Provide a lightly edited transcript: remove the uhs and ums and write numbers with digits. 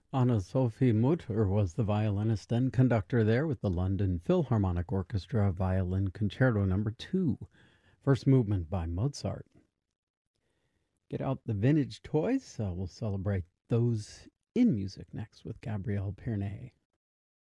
Anna-Sophie Mutter was the violinist and conductor there with the London Philharmonic Orchestra Violin Concerto No. 2, first movement by Mozart. Get out the vintage toys. We'll celebrate those in music next with Gabrielle Pernay.